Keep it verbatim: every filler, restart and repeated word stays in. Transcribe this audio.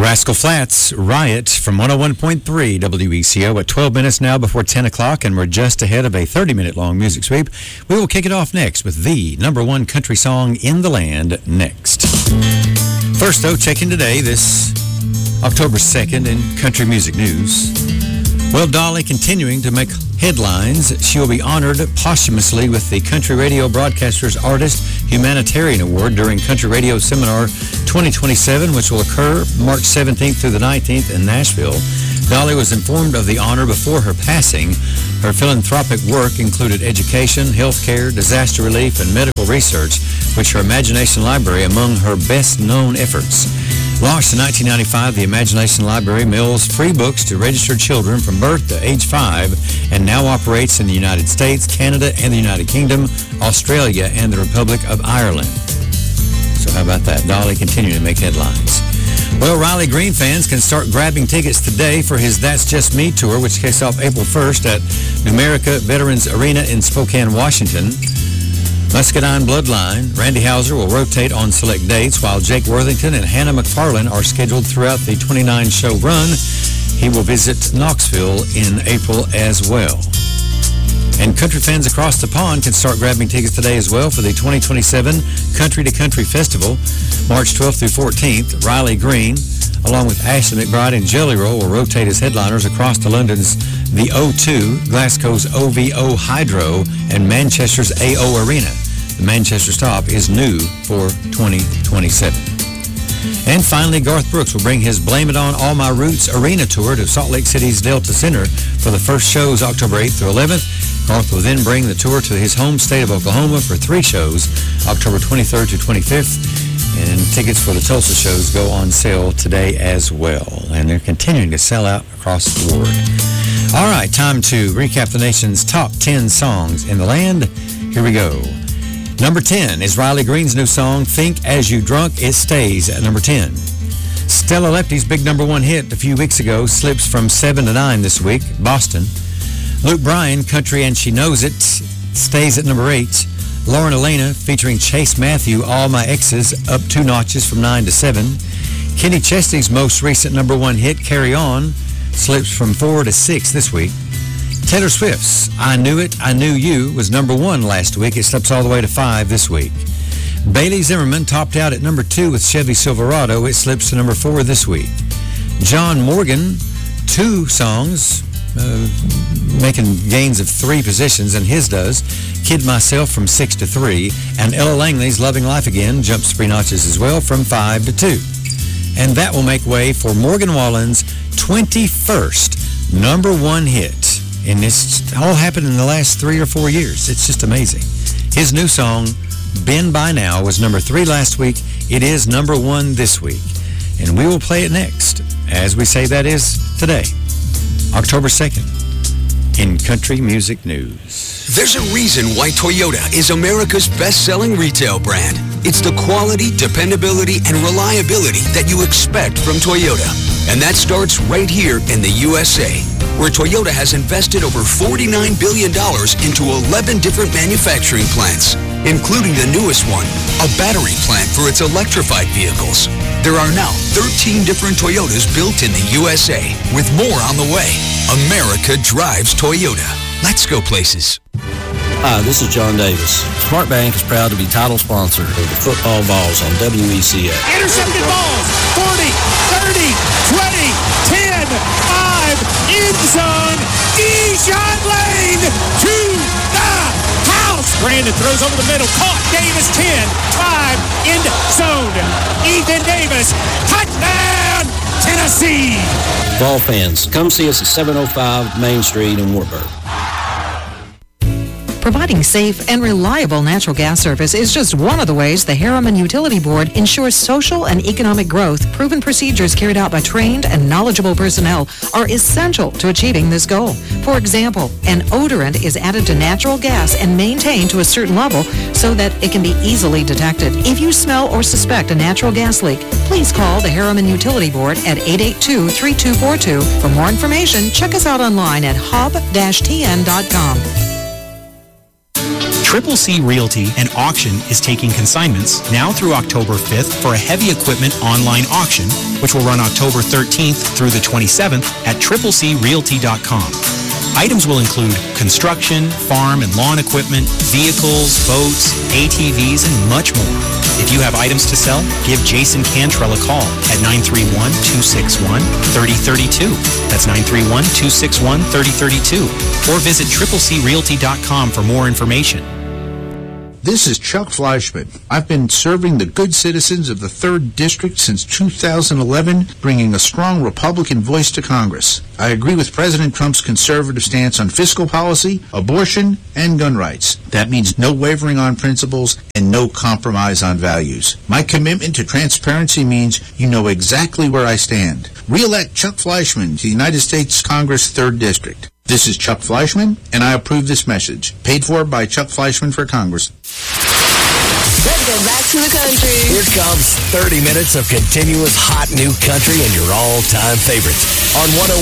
Rascal Flatts, Riot from one oh one point three W E C O at twelve minutes now before ten o'clock, and we're just ahead of a thirty-minute long music sweep. We will kick it off next with the number one country song in the land next. First, though, checking today, this October second in country music news. Well, Dolly continuing to make headlines. She will be honored posthumously with the Country Radio Broadcasters Artist Humanitarian Award during Country Radio Seminar twenty twenty-seven, which will occur March seventeenth through the nineteenth in Nashville. Dolly was informed of the honor before her passing. Her philanthropic work included education, healthcare, disaster relief, and medical research, which her Imagination Library among her best-known efforts. Launched in nineteen ninety-five, the Imagination Library mails free books to registered children from birth to age five and now operates in the United States, Canada, and the United Kingdom, Australia, and the Republic of Ireland. So how about that? Dolly continuing to make headlines. Well, Riley Green fans can start grabbing tickets today for his That's Just Me tour, which kicks off April first at Numerica Veterans Arena in Spokane, Washington. Muscadine Bloodline, Randy Houser will rotate on select dates, while Jake Worthington and Hannah McFarlane are scheduled throughout the twenty-nine show run. He will visit Knoxville in April as well. And country fans across the pond can start grabbing tickets today as well for the twenty twenty-seven Country to Country Festival, March twelfth through fourteenth. Riley Green, along with Ashley McBride and Jelly Roll, will rotate as headliners across to London's The O two, Glasgow's O V O Hydro, and Manchester's A O Arena. The Manchester stop is new for twenty twenty-seven. And finally, Garth Brooks will bring his Blame It On All My Roots Arena Tour to Salt Lake City's Delta Center for the first shows October eighth through eleventh. Garth will then bring the tour to his home state of Oklahoma for three shows, October twenty-third to twenty-fifth. And tickets for the Tulsa shows go on sale today as well. And they're continuing to sell out across the board. All right, time to recap the nation's top ten songs in the land. Here we go. Number ten is Riley Green's new song, Think As You Drunk. It stays at number ten. Stella Lepty's big number one hit a few weeks ago slips from seven to nine this week, Boston. Luke Bryan, Country and She Knows It, stays at number eight. Lauren Elena, featuring Chase Matthew, All My Exes, up two notches from nine to seven. Kenny Chesney's most recent number one hit, Carry On, slips from four to six this week. Taylor Swift's I Knew It, I Knew You was number one last week. It slips all the way to five this week. Bailey Zimmerman topped out at number two with Chevy Silverado. It slips to number four this week. John Morgan, two songs, uh, making gains of three positions, and his does. Kid Myself from six to three. And Ella Langley's Loving Life Again jumps three notches as well from five to two. And that will make way for Morgan Wallen's twenty-first number one hit. And it's all happened in the last three or four years. It's just amazing. His new song, Been By Now, was number three last week. It is number one this week. And we will play it next, as we say that is today, October second, in country music news. There's a reason why Toyota is America's best-selling retail brand. It's the quality, dependability, and reliability that you expect from Toyota. And that starts right here in the U S A, where Toyota has invested over forty-nine billion dollars into eleven different manufacturing plants, including the newest one, a battery plant for its electrified vehicles. There are now thirteen different Toyotas built in the U S A, with more on the way. America drives Toyota. Let's go places. Hi, this is John Davis. Smart Bank is proud to be title sponsor of the Football Balls on W E C A. Intercepted balls, forty, thirty, twenty, ten, five, end zone, Deshaun Lane to the house. Brandon throws over the middle, caught, Davis ten, five, end zone, Ethan Davis, touchdown, Tennessee. Ball fans, come see us at seven oh five Main Street in Wartburg. Providing safe and reliable natural gas service is just one of the ways the Harriman Utility Board ensures social and economic growth. Proven procedures carried out by trained and knowledgeable personnel are essential to achieving this goal. For example, an odorant is added to natural gas and maintained to a certain level so that it can be easily detected. If you smell or suspect a natural gas leak, please call the Harriman Utility Board at eight eight two, three two four two. For more information, check us out online at hub dash t n dot com. Triple C Realty and Auction is taking consignments now through October fifth for a heavy equipment online auction, which will run October thirteenth through the twenty-seventh at triple c realty dot com. Items will include construction, farm and lawn equipment, vehicles, boats, A T Vs, and much more. If you have items to sell, give Jason Cantrell a call at nine three one, two six one, three oh three two. That's nine three one, two six one, three oh three two. Or visit triple c realty dot com for more information. This is Chuck Fleischman. I've been serving the good citizens of the third District since two thousand eleven, bringing a strong Republican voice to Congress. I agree with President Trump's conservative stance on fiscal policy, abortion, and gun rights. That means no wavering on principles and no compromise on values. My commitment to transparency means you know exactly where I stand. Re-elect Chuck Fleischman to the United States Congress third District. This is Chuck Fleischman, and I approve this message. Paid for by Chuck Fleischman for Congress. Let's get back to the country. Here comes thirty minutes of continuous hot new country and your all-time favorites on one oh